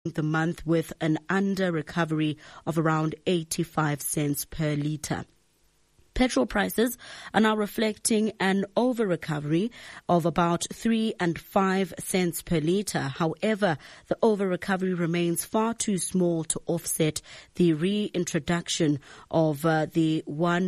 the month with an under recovery of around 85 cents per litre. Petrol prices are now reflecting an over recovery of about 3 and 5 cents per litre. However, the over recovery remains far too small to offset the reintroduction of the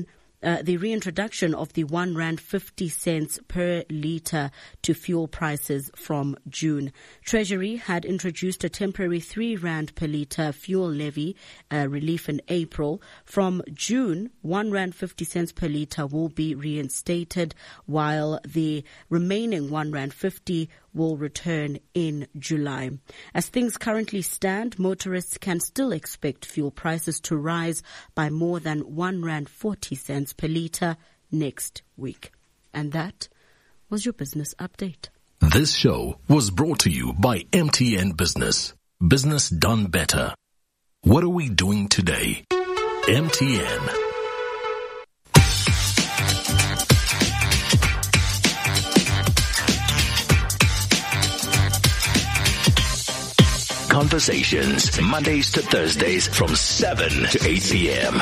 R1.50 per litre to fuel prices from June. Treasury had introduced a temporary R3 per litre fuel levy relief in April. From June, R1.50 per litre will be reinstated, while the remaining R1.50 will return in July. As things currently stand, motorists can still expect fuel prices to rise by more than R1.40 per litre next week. And that was your business update. This show was brought to you by MTN Business. Business done better. What are we doing today? MTN. Conversations, Mondays to Thursdays from 7 to 8 p.m.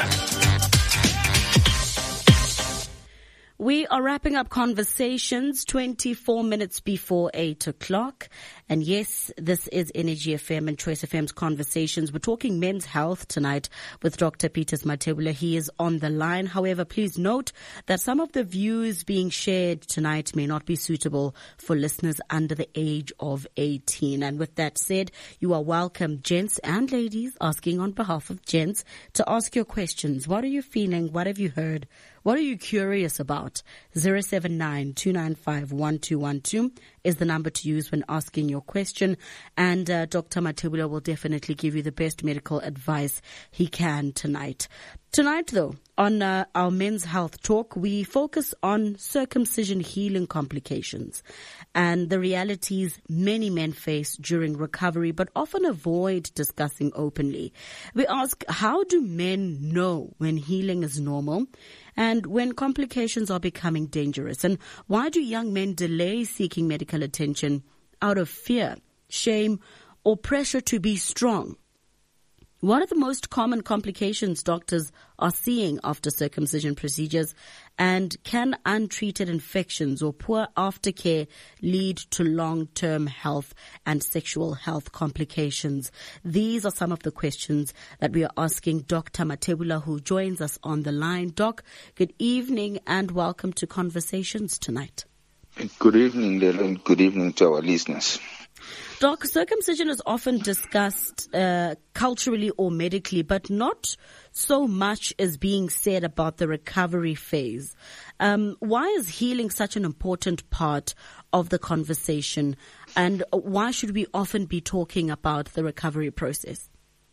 We are wrapping up Conversations 24 minutes before 8 o'clock. And yes, this is Energy FM and Choice FM's Conversations. We're talking men's health tonight with Dr. Peters Mathebula. He is on the line. However, please note that some of the views being shared tonight may not be suitable for listeners under the age of 18. And with that said, you are welcome, gents and ladies, asking on behalf of gents, to ask your questions. What are you feeling? What have you heard? What are you curious about? 079-295-1212 is the number to use when asking your question. And Dr. Mathebula will definitely give you the best medical advice he can tonight. Tonight, though, on our Men's Health Talk, we focus on circumcision healing complications and the realities many men face during recovery but often avoid discussing openly. We ask, how do men know when healing is normal and when complications are becoming dangerous? And why do young men delay seeking medical attention out of fear, shame, or pressure to be strong? What are the most common complications doctors are seeing after circumcision procedures? And can untreated infections or poor aftercare lead to long-term health and sexual health complications? These are some of the questions that we are asking Dr. Mathebula, who joins us on the line. Doc, good evening and welcome to Conversations tonight. Good evening, Lelo, and good evening to our listeners. Doc, circumcision is often discussed culturally or medically, but not so much is being said about the recovery phase. Why is healing such an important part of the conversation, and why should we often be talking about the recovery process?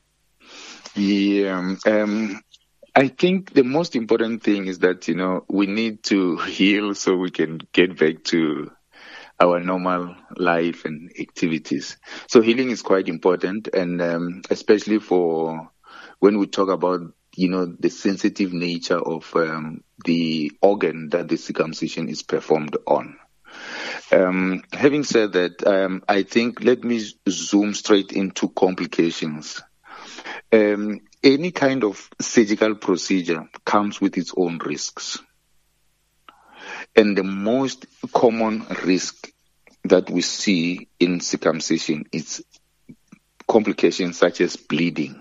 Yeah, I think the most important thing is that, we need to heal so we can get back to our normal life and activities. So healing is quite important, and especially for when we talk about, the sensitive nature of the organ that the circumcision is performed on. Having said that, I think let me zoom straight into complications. Any kind of surgical procedure comes with its own risks. And the most common risk that we see in circumcision is complications such as bleeding.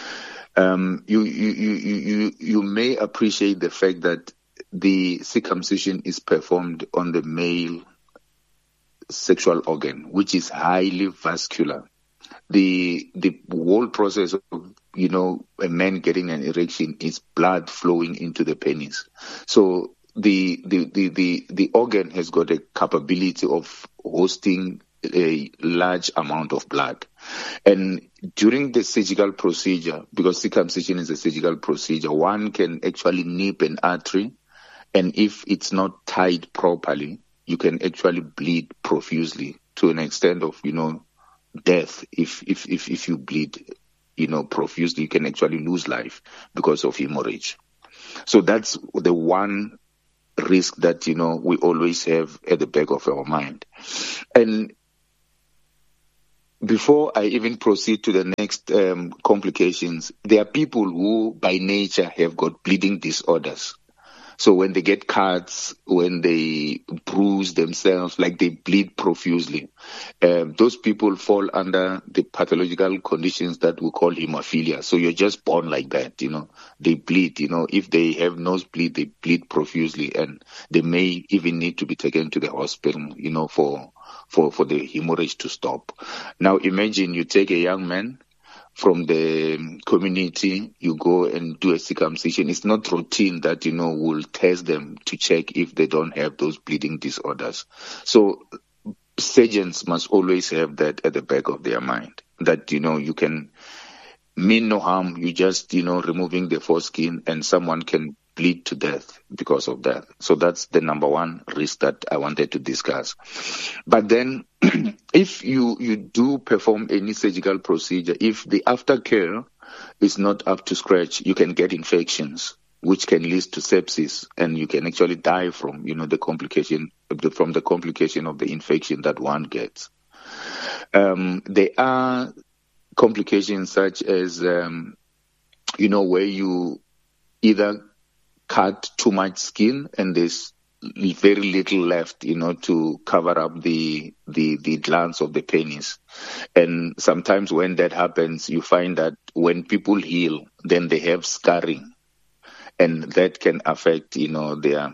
You may appreciate the fact that the circumcision is performed on the male sexual organ, which is highly vascular. The whole process of, a man getting an erection is blood flowing into the penis. So the organ has got a capability of hosting a large amount of blood. And during the surgical procedure, because circumcision is a surgical procedure, one can actually nip an artery, and if it's not tied properly, you can actually bleed profusely to an extent of, death. If you bleed, profusely, you can actually lose life because of hemorrhage. So that's the one risk that, we always have at the back of our mind. And before I even proceed to the next complications, there are people who by nature have got bleeding disorders. So when they get cuts, when they bruise themselves, like they bleed profusely, those people fall under the pathological conditions that we call hemophilia. So you're just born like that, they bleed, if they have nosebleed, they bleed profusely, and they may even need to be taken to the hospital, for the hemorrhage to stop. Now imagine you take a young man from the community, you go and do a circumcision. It's not routine that, will test them to check if they don't have those bleeding disorders. So surgeons must always have that at the back of their mind, that, you can mean no harm. You just, removing the foreskin, and someone can bleed to death because of that. So that's the number one risk that I wanted to discuss. But then if you do perform any surgical procedure, if the aftercare is not up to scratch, you can get infections, which can lead to sepsis, and you can actually die from, the complication of the infection that one gets. There are complications such as, where you either cut too much skin and there's very little left, to cover up the glands of the penis. And sometimes when that happens, you find that when people heal, then they have scarring, and that can affect, their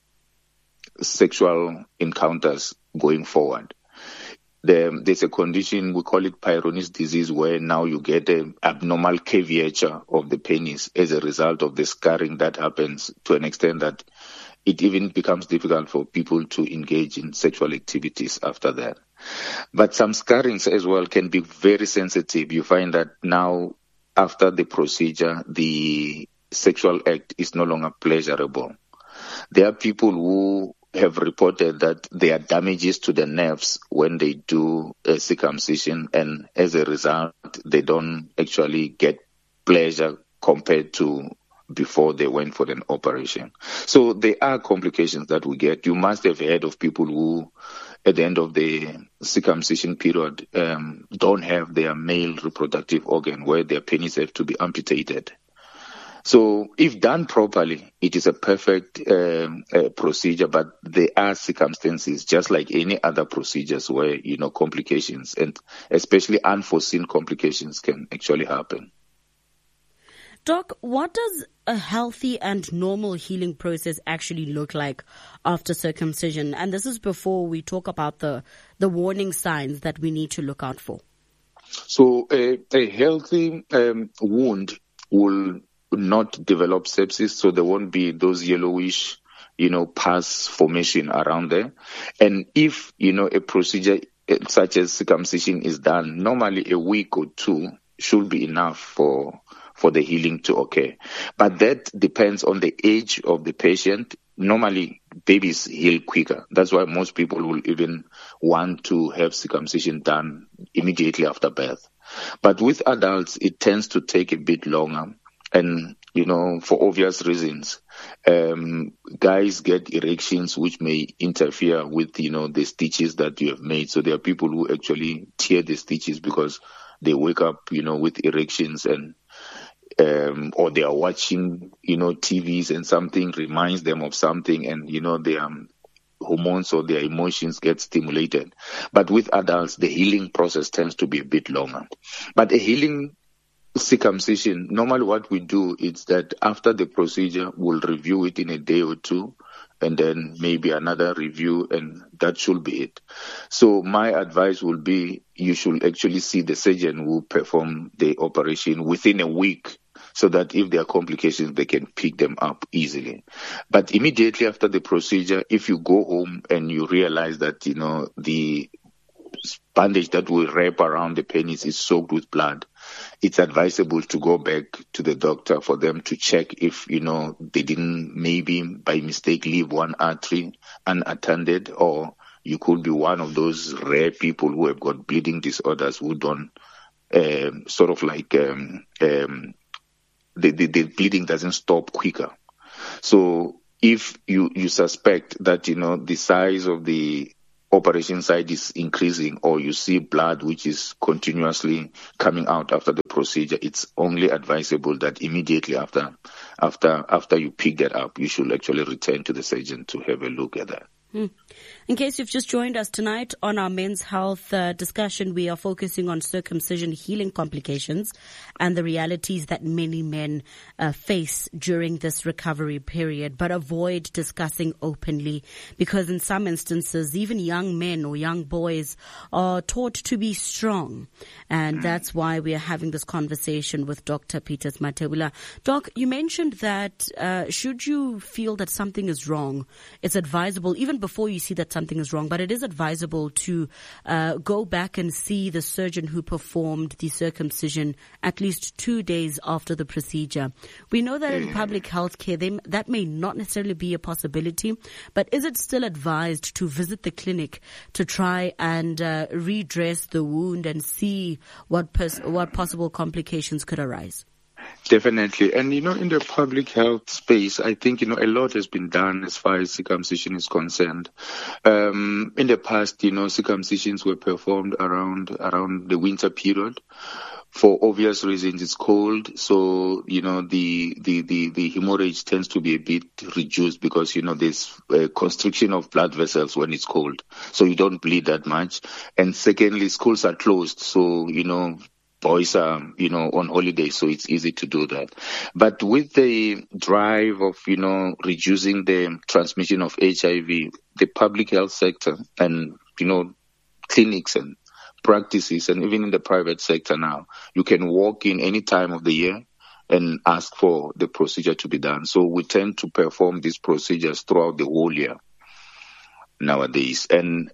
sexual encounters going forward. There's a condition, we call it Peyronie's disease, where now you get an abnormal curvature of the penis as a result of the scarring that happens, to an extent that it even becomes difficult for people to engage in sexual activities after that. But some scarrings as well can be very sensitive. You find that now, after the procedure, the sexual act is no longer pleasurable. There are people who have reported that there are damages to the nerves when they do a circumcision, and as a result, they don't actually get pleasure compared to before they went for an operation. So there are complications that we get. You must have heard of people who, at the end of the circumcision period, don't have their male reproductive organ, where their penis have to be amputated. So if done properly, it is a perfect procedure, but there are circumstances, just like any other procedures, where, complications, and especially unforeseen complications, can actually happen. Doc, what does a healthy and normal healing process actually look like after circumcision? And this is before we talk about the warning signs that we need to look out for. So a healthy wound will not develop sepsis, so there won't be those yellowish, pus formation around there. And if, a procedure such as circumcision is done, normally a week or two should be enough for the healing to occur. But that depends on the age of the patient. Normally, babies heal quicker. That's why most people will even want to have circumcision done immediately after birth. But with adults, it tends to take a bit longer. And, for obvious reasons, guys get erections which may interfere with, the stitches that you have made. So there are people who actually tear the stitches because they wake up, with erections, and or they are watching, TVs, and something reminds them of something, and, their hormones or their emotions get stimulated. But with adults, the healing process tends to be a bit longer. But a healing circumcision, normally what we do is that after the procedure, we'll review it in a day or two, and then maybe another review, and that should be it. So my advice will be, you should actually see the surgeon who perform the operation within a week, so that if there are complications, they can pick them up easily. But immediately after the procedure, if you go home and you realize that, the bandage that will wrap around the penis is soaked with blood, it's advisable to go back to the doctor for them to check if, they didn't maybe by mistake leave one artery unattended, or you could be one of those rare people who have got bleeding disorders who don't the bleeding doesn't stop quicker. So if you suspect that, the size of the operation site is increasing, or you see blood which is continuously coming out after the procedure, it's only advisable that immediately after you pick that up, you should actually return to the surgeon to have a look at that. In case you've just joined us tonight on our men's health discussion, we are focusing on circumcision healing complications and the realities that many men face during this recovery period, but avoid discussing openly because in some instances, even young men or young boys are taught to be strong. And that's why we are having this conversation with Dr. Peters Mathebula. Doc, you mentioned that should you feel that something is wrong, it's advisable, even before you see that something is wrong, but it is advisable to go back and see the surgeon who performed the circumcision at least 2 days after the procedure. We know that in public health care, that may not necessarily be a possibility, but is it still advised to visit the clinic to try and redress the wound and see what possible complications could arise? Definitely. And, in the public health space, I think, a lot has been done as far as circumcision is concerned. In the past, circumcisions were performed around the winter period. For obvious reasons, it's cold. So, the hemorrhage tends to be a bit reduced because, there's a constriction of blood vessels when it's cold. So you don't bleed that much. And secondly, schools are closed. So, boys are, on holiday, so it's easy to do that. But with the drive of, reducing the transmission of HIV, the public health sector and, clinics and practices, and even in the private sector now, you can walk in any time of the year and ask for the procedure to be done. So we tend to perform these procedures throughout the whole year nowadays. And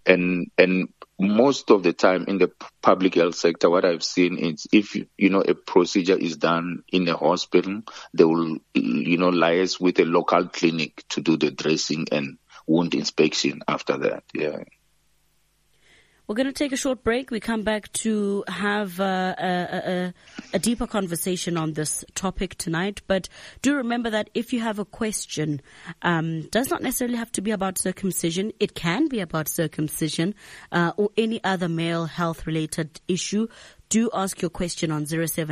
most of the time in the public health sector, what I've seen is if, a procedure is done in a hospital, they will, liaise with a local clinic to do the dressing and wound inspection after that. Yeah. We're going to take a short break. We come back to have a deeper conversation on this topic tonight. But do remember that if you have a question, does not necessarily have to be about circumcision. It can be about circumcision or any other male health-related issue. Do ask your question on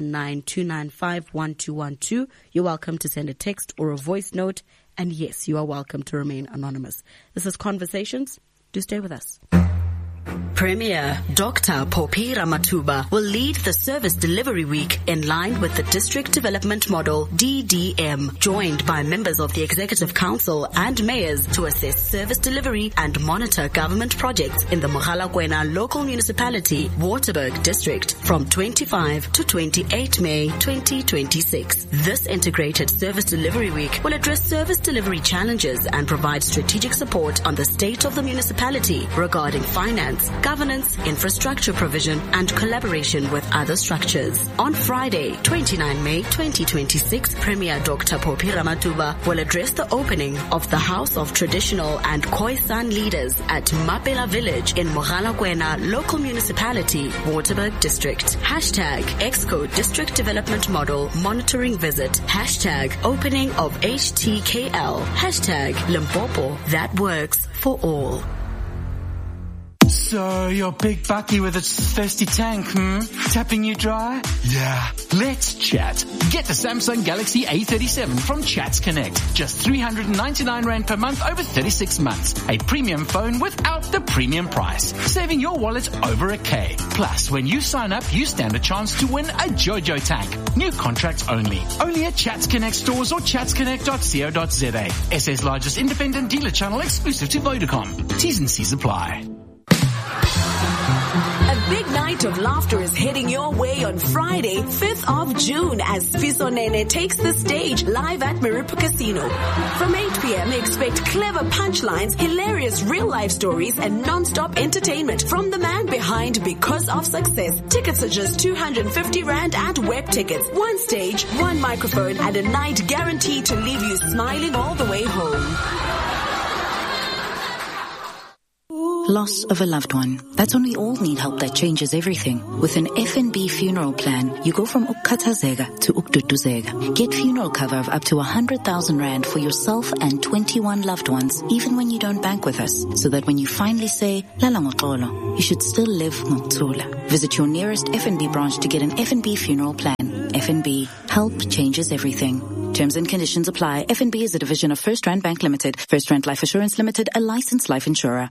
079-295-1212. You're welcome to send a text or a voice note. And yes, you are welcome to remain anonymous. This is Conversations. Do stay with us. Premier Dr. Phophi Ramathuba will lead the Service Delivery Week in line with the District Development Model, DDM, joined by members of the Executive Council and mayors to assess service delivery and monitor government projects in the Mogalakwena Local Municipality, Waterberg District from 25 to 28 May 2026. This Integrated Service Delivery Week will address service delivery challenges and provide strategic support on the state of the municipality regarding finance, governance, infrastructure provision, and collaboration with other structures. On Friday, 29 May 2026, Premier Dr. Phophi Ramathuba will address the opening of the House of Traditional and Khoisan Leaders at Mapela Village in Mogalakwena Local Municipality, Waterberg District. Hashtag Exco District Development Model Monitoring Visit. Hashtag Opening of HTKL. Hashtag Limpopo. That works for all. So, your big bucky with its thirsty tank, tapping you dry? Yeah, let's chat. Get the Samsung Galaxy A37 from Chats Connect. Just 399 Rand per month over 36 months. A premium phone without the premium price. Saving your wallet over $1,000. Plus, when you sign up, you stand a chance to win a JoJo tank. New contracts only. Only at Chats Connect stores or chatsconnect.co.za. SA's largest independent dealer channel exclusive to Vodacom. T's and C's apply. A big night of laughter is heading your way on Friday, 5th of June as Fiso Nene takes the stage live at Maripa Casino. From 8 p.m. expect clever punchlines, hilarious real-life stories, and non-stop entertainment from the man behind Because of Success. Tickets are just 250 Rand at Web Tickets. One stage, one microphone, and a night guaranteed to leave you smiling all the way home. Loss of a loved one. That's when we all need help that changes everything. With an FNB funeral plan, you go from ukukhathazeka to ukududuzeka. Get funeral cover of up to 100,000 Rand for yourself and 21 loved ones, even when you don't bank with us, so that when you finally say, Lala ngoxolo, you should still live ngokuthula. Visit your nearest FNB branch to get an FNB funeral plan. FNB. Help changes everything. Terms and conditions apply. FNB is a division of First Rand Bank Limited. First Rand Life Assurance Limited, a licensed life insurer.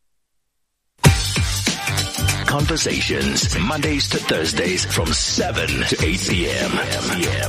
Conversations, Mondays to Thursdays from 7 to 8 p.m.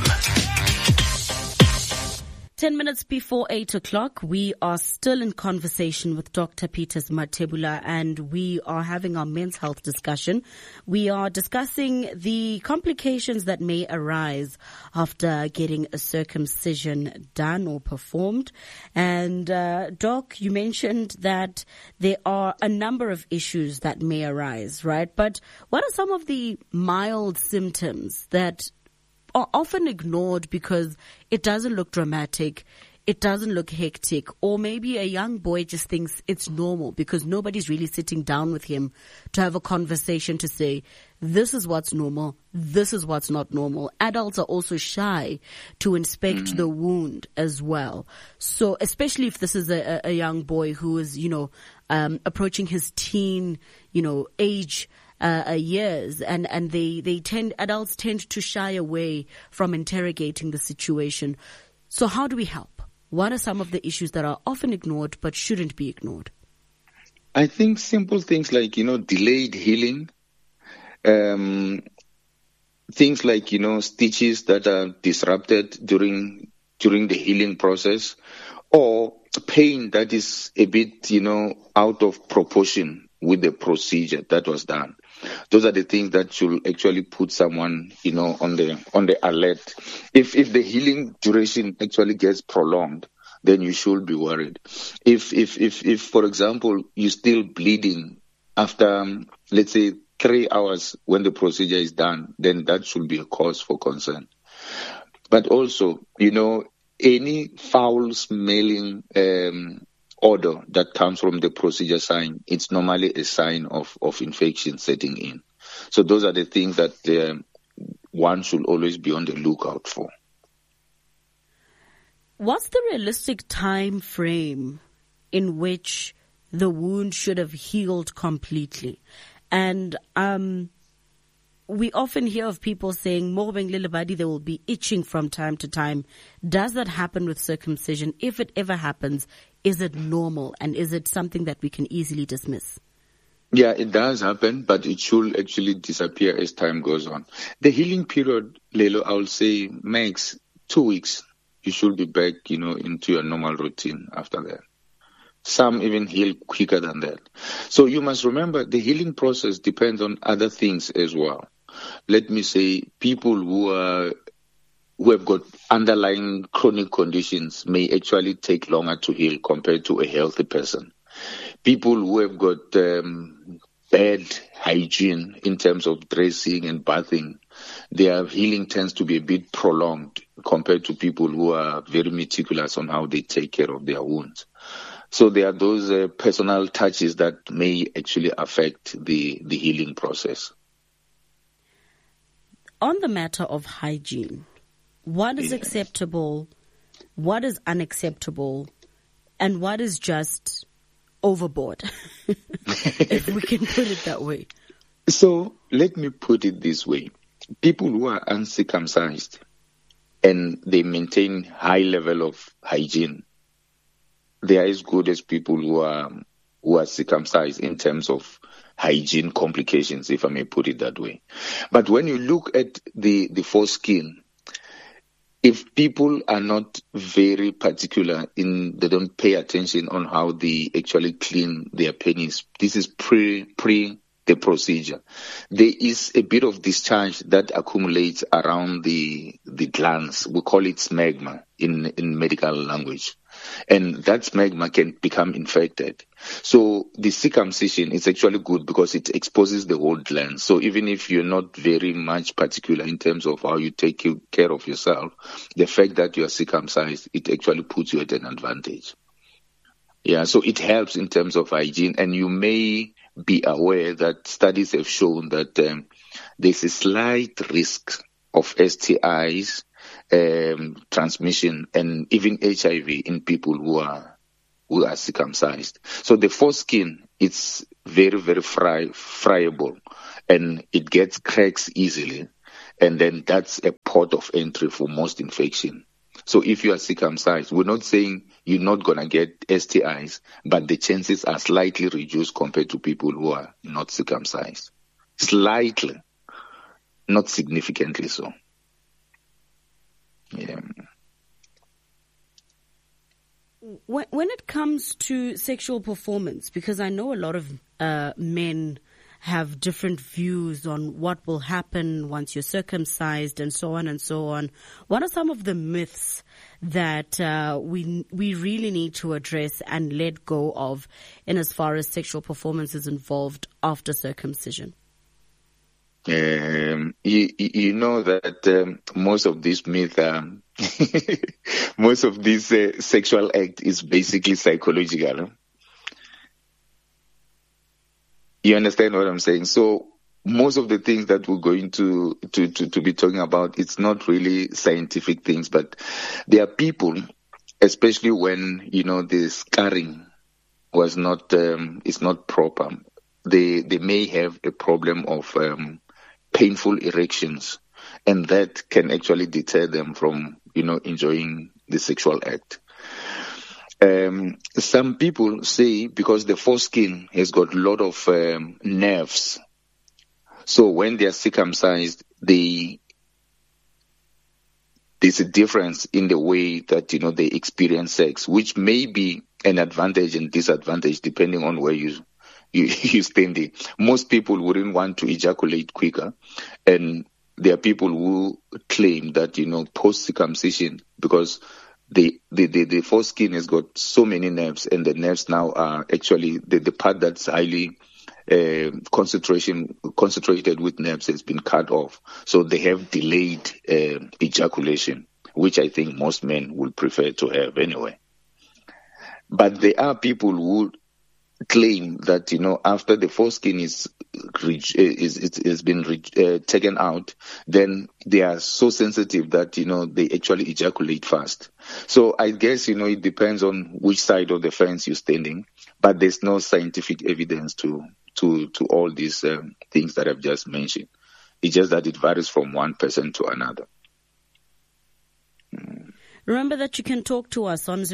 10 minutes before 8 o'clock, we are still in conversation with Dr. Peters Mathebula, and we are having our men's health discussion. We are discussing the complications that may arise after getting a circumcision done or performed. And Doc, you mentioned that there are a number of issues that may arise, right? But what are some of the mild symptoms that are often ignored because it doesn't look dramatic, it doesn't lock hectic, or maybe a young boy just thinks it's normal because nobody's really sitting down with him to have a conversation to say, this is what's normal, this is what's not normal. Adults are also shy to inspect the wound as well. So especially if this is a young boy who is, approaching his teen, age, years, and adults tend to shy away from interrogating the situation. So how do we help? What are some of the issues that are often ignored but shouldn't be ignored? I think simple things like, delayed healing, things like, stitches that are disrupted during the healing process, or pain that is a bit, out of proportion with the procedure that was done. Those are the things that should actually put someone, on the alert. If the healing duration actually gets prolonged, then you should be worried. If for example, you're still bleeding after, let's say, 3 hours when the procedure is done, then that should be a cause for concern. But also, any foul smelling odor that comes from the procedure sign, it's normally a sign of infection setting in. So those are the things that one should always be on the lookout for. What's the realistic time frame in which the wound should have healed completely? And we often hear of people saying, they will be itching from time to time. Does that happen with circumcision? If it ever happens, is it normal? And is it something that we can easily dismiss? Yeah, it does happen, but it should actually disappear as time goes on. The healing period, Lelo, I will say max 2 weeks. You should be back, into your normal routine after that. Some even heal quicker than that. So you must remember the healing process depends on other things as well. Let me say people who have got underlying chronic conditions may actually take longer to heal compared to a healthy person. People who have got bad hygiene in terms of dressing and bathing, their healing tends to be a bit prolonged compared to people who are very meticulous on how they take care of their wounds. So there are those personal touches that may actually affect the healing process. On the matter of hygiene, what is acceptable, what is unacceptable, and what is just overboard, if we can put it that way? So let me put it this way. People who are uncircumcised and they maintain high level of hygiene, they are as good as people who are circumcised in terms of hygiene complications, if I may put it that way. But when you look at the foreskin, if people are not very particular they don't pay attention on how they actually clean their penis, this is pre the procedure, there is a bit of discharge that accumulates around the glands. We call it smegma in medical language. And that smegma can become infected. So the circumcision is actually good because it exposes the whole gland. So even if you're not very much particular in terms of how you take care of yourself, the fact that you are circumcised, it actually puts you at an advantage. Yeah, so it helps in terms of hygiene, and you may be aware that studies have shown that there's a slight risk of STIs, transmission, and even HIV in people who are circumcised. So the foreskin, it's very, very friable, and it gets cracks easily, and then that's a port of entry for most infection. So if you are circumcised, we're not saying you're not going to get STIs, but the chances are slightly reduced compared to people who are not circumcised. Slightly, not significantly so. Yeah. When it comes to sexual performance, because I know a lot of men have different views on what will happen once you're circumcised and so on and so on. What are some of the myths that we really need to address and let go of in as far as sexual performance is involved after circumcision? You know that most of these myths, most of this sexual act is basically psychological. You understand what I'm saying? So most of the things that we're going to be talking about, it's not really scientific things, but there are people, especially when, the scarring was not, is not proper. They may have a problem of painful erections, and that can actually deter them from, enjoying the sexual act. Some people say because the foreskin has got a lot of nerves, so when they are circumcised, there's a difference in the way that they experience sex, which may be an advantage and disadvantage depending on where you standing. Most people wouldn't want to ejaculate quicker, and there are people who claim that post circumcision, because the foreskin has got so many nerves, and the nerves now are actually the part that's highly concentrated with nerves has been cut off, so they have delayed ejaculation, which I think most men would prefer to have anyway. But there are people who claim that after the foreskin is been taken out, then they are so sensitive that they actually ejaculate fast. So I guess it depends on which side of the fence you're standing, but there's no scientific evidence to all these things that I've just mentioned. It's just that it varies from one person to another. Remember that you can talk to us on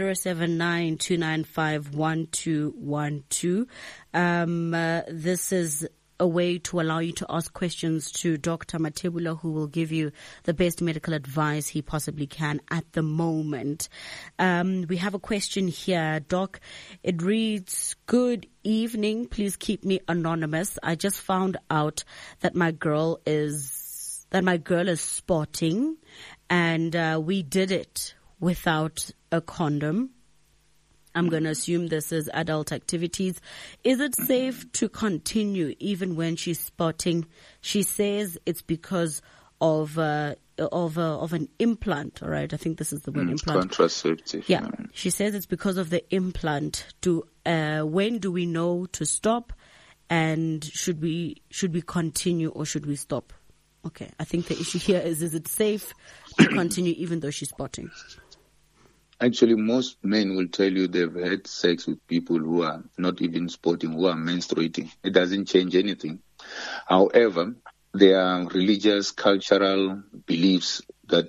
079-295-1212. This is a way to allow you to ask questions to Dr. Mathebula, who will give you the best medical advice he possibly can at the moment. We have a question here, Doc. It reads, "Good evening. Please keep me anonymous. I just found out that my girl is spotting, and we did it without a condom. I'm going to assume this is adult activities. Is it safe to continue even when she's spotting? She says it's because of an implant. All right, I think this is the word implant. Contraceptive. Yeah, she says it's because of the implant. When do we know to stop? And should we continue or should we stop? Okay, I think the issue here is it safe to continue even though she's spotting? Actually, most men will tell you they've had sex with people who are not even spotting, who are menstruating. It doesn't change anything. However, there are religious, cultural beliefs that,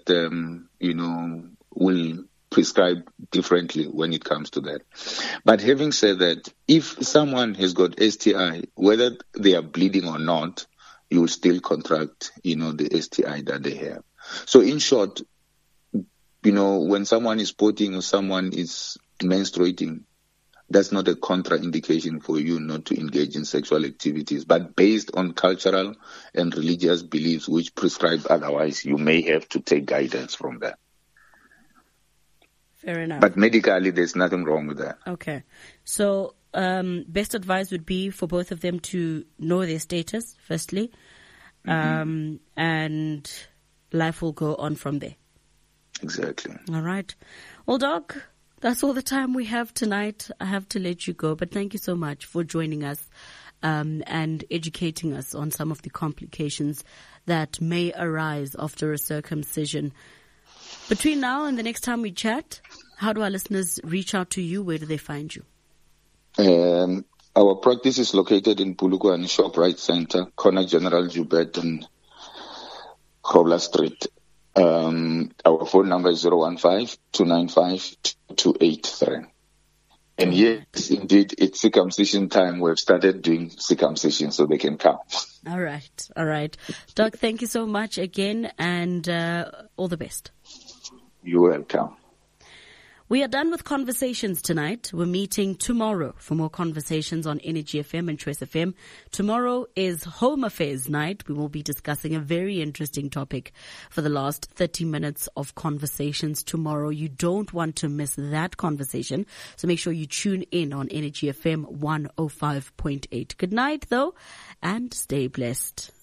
will prescribe differently when it comes to that. But having said that, if someone has got STI, whether they are bleeding or not, you will still contract, the STI that they have. So in short, when someone is spotting or someone is menstruating, that's not a contraindication for you not to engage in sexual activities. But based on cultural and religious beliefs which prescribe otherwise, you may have to take guidance from that. Fair enough. But medically, there's nothing wrong with that. Okay. So best advice would be for both of them to know their status, firstly, and life will go on from there. Exactly. All right. Well, Doc, that's all the time we have tonight. I have to let you go, but thank you so much for joining us and educating us on some of the complications that may arise after a circumcision. Between now and the next time we chat, how do our listeners reach out to you? Where do they find you? Our practice is located in Polokwane Shoprite Center, corner General Joubert and Grobler Street. Our phone number is 015-295-2283. And yes, indeed, it's circumcision time. We've started doing circumcision so they can come. All right. Doc, thank you so much again, and all the best. You're welcome. We are done with conversations tonight. We're meeting tomorrow for more conversations on Energy FM and Choice FM. Tomorrow is Home Affairs Night. We will be discussing a very interesting topic for the last 30 minutes of conversations tomorrow. You don't want to miss that conversation. So make sure you tune in on Energy FM 105.8. Good night, though, and stay blessed.